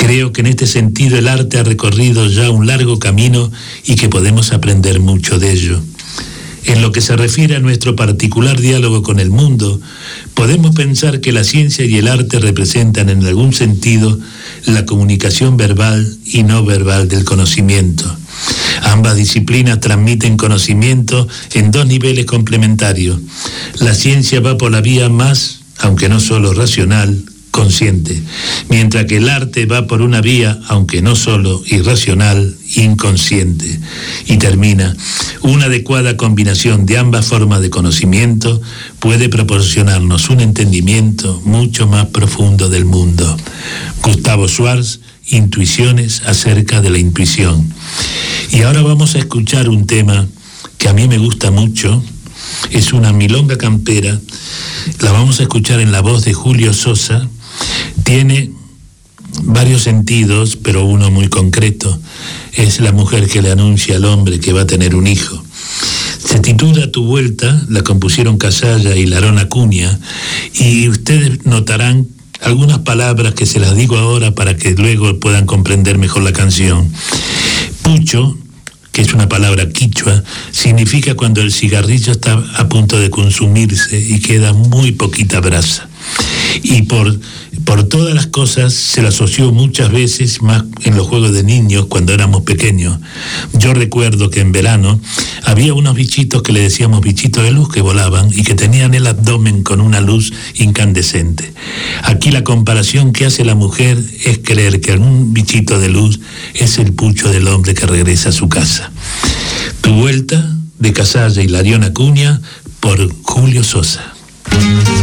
Creo que en este sentido el arte ha recorrido ya un largo camino y que podemos aprender mucho de ello. En lo que se refiere a nuestro particular diálogo con el mundo, podemos pensar que la ciencia y el arte representan en algún sentido la comunicación verbal y no verbal del conocimiento. Ambas disciplinas transmiten conocimiento en dos niveles complementarios. La ciencia va por la vía más, aunque no solo racional, consciente, mientras que el arte va por una vía, aunque no solo irracional, inconsciente. Y termina, una adecuada combinación de ambas formas de conocimiento puede proporcionarnos un entendimiento mucho más profundo del mundo. Gustavo Schwartz, Intuiciones acerca de la intuición. Y ahora vamos a escuchar un tema que a mí me gusta mucho, es una milonga campera, la vamos a escuchar en la voz de Julio Sosa. Tiene varios sentidos, pero uno muy concreto. Es la mujer que le anuncia al hombre que va a tener un hijo. Se titula Tu Vuelta, la compusieron Casalla y Larón Acuña, y ustedes notarán algunas palabras que se las digo ahora para que luego puedan comprender mejor la canción. Pucho, que es una palabra quichua, significa cuando el cigarrillo está a punto de consumirse y queda muy poquita brasa. Y por todas las cosas se la asoció muchas veces, más en los juegos de niños cuando éramos pequeños. Yo recuerdo que en verano había unos bichitos que le decíamos bichitos de luz que volaban y que tenían el abdomen con una luz incandescente. Aquí la comparación que hace la mujer es creer que un bichito de luz es el pucho del hombre que regresa a su casa. Tu Vuelta, de Casalla y Larón Acuña, por Julio Sosa.